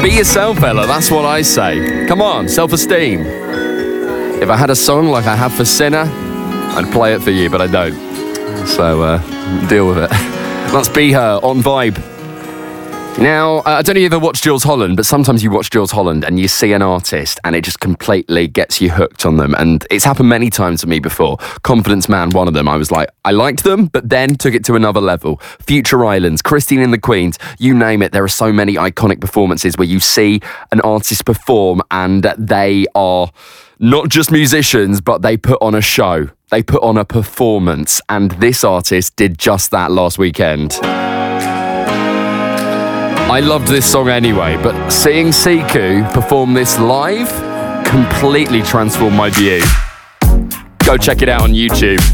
Be yourself, Ella, that's what I say. Come on, self-esteem. If I had a song like I have for Sinner, I'd play it for you, but I don't. So, deal with it. That's Be Her on Vibe. Now, I don't know if you ever watched Jules Holland, but sometimes you watch Jules Holland and you see an artist and it just completely gets you hooked on them. And it's happened many times to me before. Confidence Man, one of them. I was like, I liked them, but then took it to another level. Future Islands, Christine and the Queens, you name it. There are so many iconic performances where you see an artist perform and they are not just musicians, but they put on a show. They put on a performance. And this artist did just that last weekend. I loved this song anyway, but seeing Siku perform this live completely transformed my view. Go check it out on YouTube.